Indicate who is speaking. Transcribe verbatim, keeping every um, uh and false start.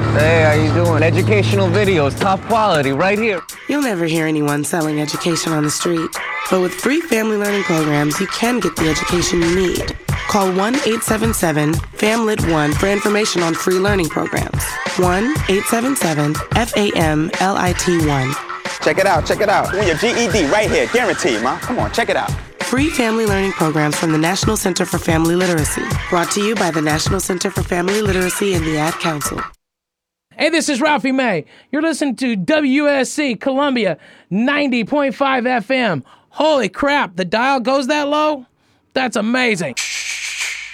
Speaker 1: Hey, how you doing? Educational videos, top quality, right here.
Speaker 2: You'll never hear anyone selling education on the street. But with free family learning programs, you can get the education you need. Call one eight seven seven, F A M L I T one for information on free learning programs. one eight seven seven, F A M L I T one.
Speaker 3: Check it out, check it out. Win your G E D right here, guaranteed, ma. Come on, check it out.
Speaker 2: Free family learning programs from the National Center for Family Literacy. Brought to you by the National Center for Family Literacy and the Ad Council.
Speaker 4: Hey, this is Ralphie May. You're listening to W S C Columbia ninety point five F M. Holy crap, the dial goes that low? That's amazing.